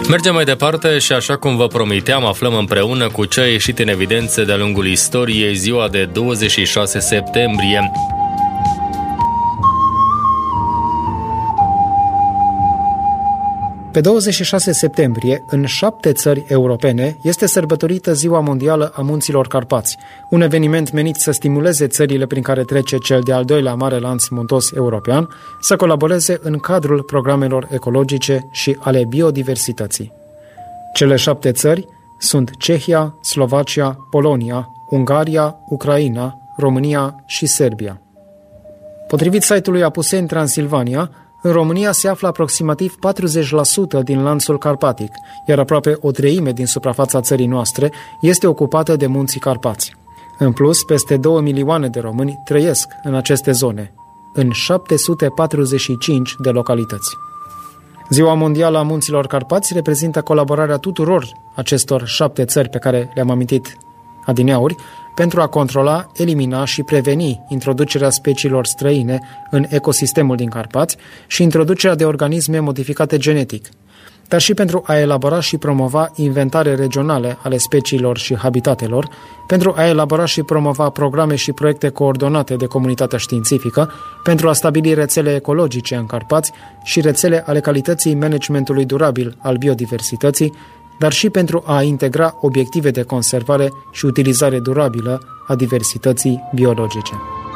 Mergem mai departe și, așa cum vă promiteam, aflăm împreună cu ce a ieșit în evidență de-a lungul istoriei ziua de 26 septembrie. Pe 26 septembrie, în 7 țări europene, este sărbătorită Ziua Mondială a Munților Carpați, un eveniment menit să stimuleze țările prin care trece cel de-al doilea mare lanț muntos european să colaboreze în cadrul programelor ecologice și ale biodiversității. Cele 7 țări sunt Cehia, Slovacia, Polonia, Ungaria, Ucraina, România și Serbia. Potrivit site-ului Apuseni Transilvania, în România se află aproximativ 40% din lanțul carpatic, iar aproape o treime din suprafața țării noastre este ocupată de munții Carpați. În plus, peste 2 milioane de români trăiesc în aceste zone, în 745 de localități. Ziua Mondială a Munților Carpați reprezintă colaborarea tuturor acestor 7 țări pe care le-am amintit adineauri, pentru a controla, elimina și preveni introducerea speciilor străine în ecosistemul din Carpați și introducerea de organisme modificate genetic, dar și pentru a elabora și promova inventare regionale ale speciilor și habitatelor, pentru a elabora și promova programe și proiecte coordonate de comunitatea științifică, pentru a stabili rețele ecologice în Carpați și rețele ale calității managementului durabil al biodiversității, dar și pentru a integra obiective de conservare și utilizare durabilă a diversității biologice.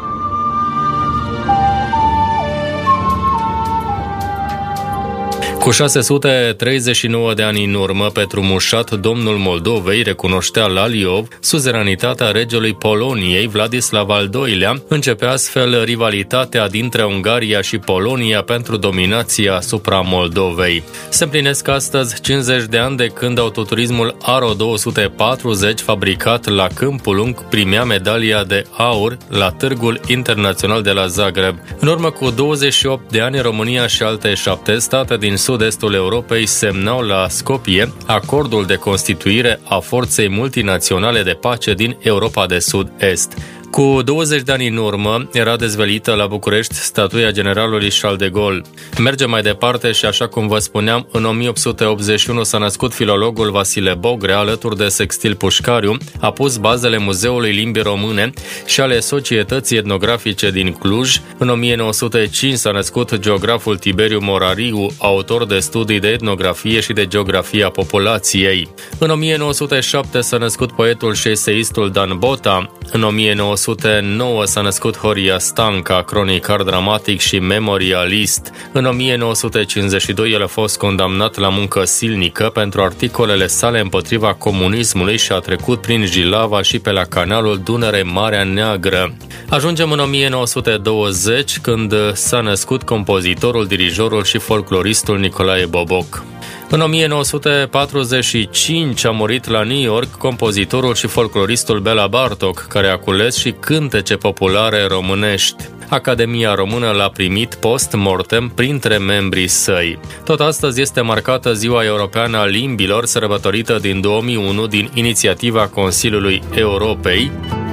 Cu 639 de ani în urmă, Petru Mușat, domnul Moldovei, recunoștea la Liov suzeranitatea regelui Poloniei, Vladislav al II-lea. Începe astfel rivalitatea dintre Ungaria și Polonia pentru dominația asupra Moldovei. Se împlinesc astăzi 50 de ani de când autoturismul Aro 240, fabricat la Câmpul Lung, primea medalia de aur la Târgul Internațional de la Zagreb. În urmă cu 28 de ani, România și alte 7 state din sud-estul Europei semnau la Skopje acordul de constituire a Forței Multinaționale de Pace din Europa de Sud-Est. Cu 20 de ani în urmă era dezvelită la București statuia generalului Charles de Gaulle. Mergem mai departe și, așa cum vă spuneam, în 1881 s-a născut filologul Vasile Bogrea, alături de Sextil Pușcariu, a pus bazele Muzeului Limbii Române și ale Societății Etnografice din Cluj. În 1905 s-a născut geograful Tiberiu Morariu, autor de studii de etnografie și de geografia populației. În 1907 s-a născut poetul și eseistul Dan Bota. În 1909 s-a născut Horia Stanca, cronicar dramatic și memorialist. În 1952 el a fost condamnat la muncă silnică pentru articolele sale împotriva comunismului și a trecut prin Jilava și pe la canalul Dunăre-Marea Neagră. Ajungem în 1920, când s-a născut compozitorul, dirijorul și folcloristul Nicolae Boboc. În 1945 a murit la New York compozitorul și folcloristul Bela Bartok, care a cules și cântece populare românești. Academia Română l-a primit post-mortem printre membrii săi. Tot astăzi este marcată Ziua Europeană a Limbilor, sărbătorită din 2001 din inițiativa Consiliului Europei.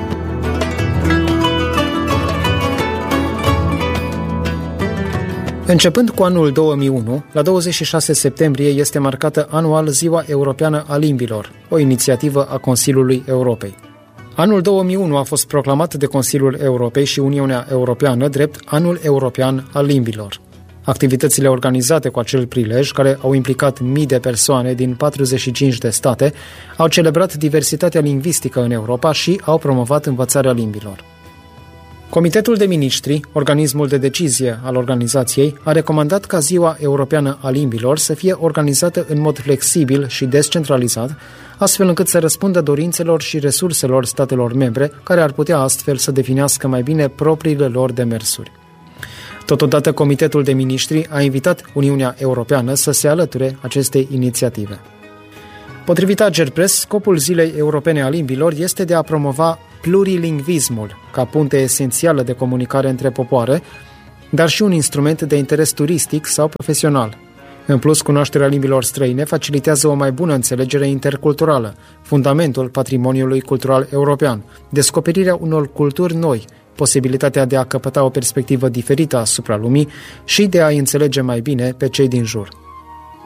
Începând cu anul 2001, la 26 septembrie este marcată anual Ziua Europeană a Limbilor, o inițiativă a Consiliului Europei. Anul 2001 a fost proclamat de Consiliul Europei și Uniunea Europeană drept Anul European al Limbilor. Activitățile organizate cu acel prilej, care au implicat mii de persoane din 45 de state, au celebrat diversitatea lingvistică în Europa și au promovat învățarea limbilor. Comitetul de Miniștri, organismul de decizie al organizației, a recomandat ca Ziua Europeană a Limbilor să fie organizată în mod flexibil și descentralizat, astfel încât să răspundă dorințelor și resurselor statelor membre, care ar putea astfel să definească mai bine propriile lor demersuri. Totodată, Comitetul de Miniștri a invitat Uniunea Europeană să se alăture acestei inițiative. Potrivit Agerpres, scopul Zilei Europene a Limbilor este de a promova plurilingvismul ca punte esențială de comunicare între popoare, dar și un instrument de interes turistic sau profesional. În plus, cunoașterea limbilor străine facilitează o mai bună înțelegere interculturală, fundamentul patrimoniului cultural european, descoperirea unor culturi noi, posibilitatea de a căpăta o perspectivă diferită asupra lumii și de a înțelege mai bine pe cei din jur.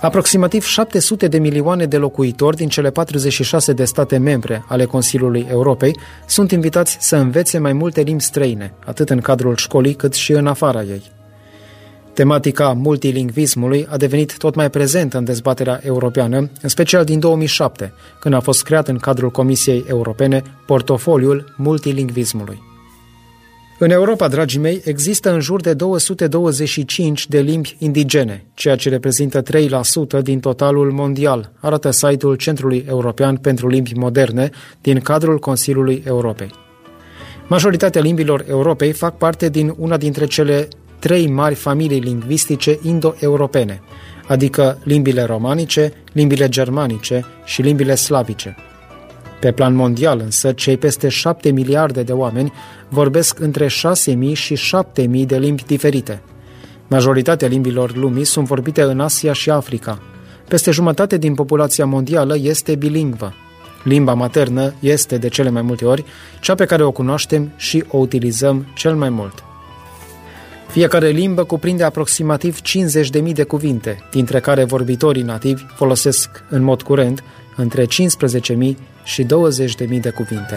Aproximativ 700 de milioane de locuitori din cele 46 de state membre ale Consiliului Europei sunt invitați să învețe mai multe limbi străine, atât în cadrul școlii cât și în afara ei. Tematica multilingvismului a devenit tot mai prezentă în dezbaterea europeană, în special din 2007, când a fost creat în cadrul Comisiei Europene portofoliul multilingvismului. În Europa, dragii mei, există în jur de 225 de limbi indigene, ceea ce reprezintă 3% din totalul mondial, arată site-ul Centrului European pentru Limbi Moderne din cadrul Consiliului Europei. Majoritatea limbilor Europei fac parte din una dintre cele 3 mari familii lingvistice indo-europene, adică limbile romanice, limbile germanice și limbile slavice. Pe plan mondial însă, cei peste 7 miliarde de oameni vorbesc între 6.000 și 7.000 de limbi diferite. Majoritatea limbilor lumii sunt vorbite în Asia și Africa. Peste jumătate din populația mondială este bilingvă. Limba maternă este, de cele mai multe ori, cea pe care o cunoaștem și o utilizăm cel mai mult. Fiecare limbă cuprinde aproximativ 50.000 de cuvinte, dintre care vorbitorii nativi folosesc în mod curent între 15.000 și 20.000 de cuvinte.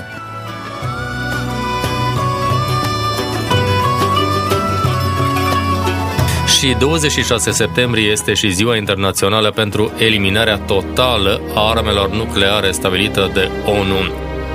Și 26 septembrie este și Ziua Internațională pentru eliminarea totală a armelor nucleare stabilită de ONU.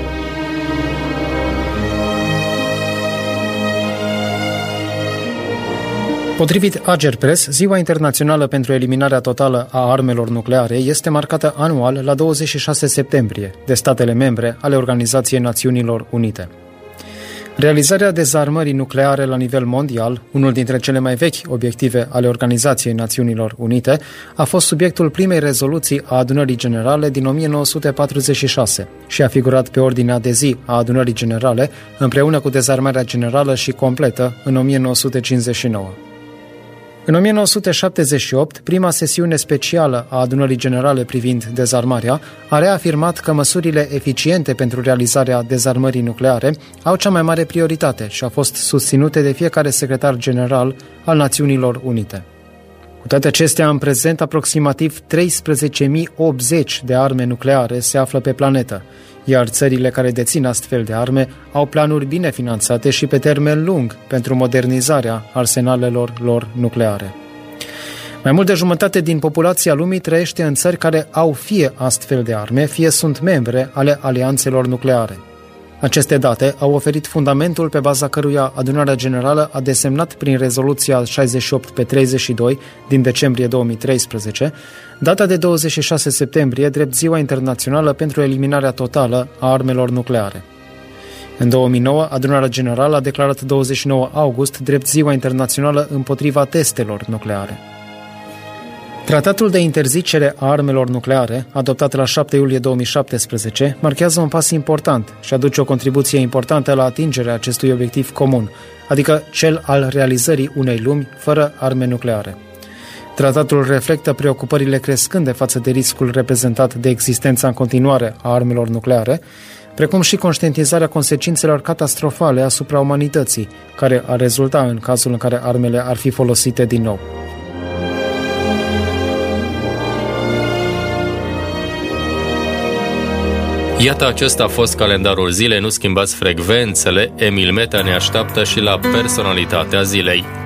Potrivit Agerpres, Ziua Internațională pentru Eliminarea Totală a Armelor Nucleare este marcată anual la 26 septembrie de statele membre ale Organizației Națiunilor Unite. Realizarea dezarmării nucleare la nivel mondial, unul dintre cele mai vechi obiective ale Organizației Națiunilor Unite, a fost subiectul primei rezoluții a Adunării Generale din 1946 și a figurat pe ordinea de zi a Adunării Generale împreună cu dezarmarea generală și completă în 1959. În 1978, prima sesiune specială a Adunării Generale privind dezarmarea a reafirmat că măsurile eficiente pentru realizarea dezarmării nucleare au cea mai mare prioritate și au fost susținute de fiecare secretar general al Națiunilor Unite. Cu toate acestea, în prezent, aproximativ 13.080 de arme nucleare se află pe planetă, iar țările care dețin astfel de arme au planuri bine finanțate și pe termen lung pentru modernizarea arsenalelor lor nucleare. Mai mult de jumătate din populația lumii trăiește în țări care au fie astfel de arme, fie sunt membre ale alianțelor nucleare. Aceste date au oferit fundamentul pe baza căruia Adunarea Generală a desemnat prin rezoluția 68/32 din decembrie 2013 data de 26 septembrie drept Ziua Internațională pentru Eliminarea Totală a Armelor Nucleare. În 2009, Adunarea Generală a declarat 29 august drept Ziua Internațională împotriva testelor nucleare. Tratatul de interzicere a armelor nucleare, adoptat la 7 iulie 2017, marchează un pas important și aduce o contribuție importantă la atingerea acestui obiectiv comun, adică cel al realizării unei lumi fără arme nucleare. Tratatul reflectă preocupările crescânde față de riscul reprezentat de existența în continuare a armelor nucleare, precum și conștientizarea consecințelor catastrofale asupra umanității, care ar rezulta în cazul în care armele ar fi folosite din nou. Iată, acesta a fost calendarul zilei, nu schimbați frecvențele, Emil Meta ne așteaptă și la personalitatea zilei.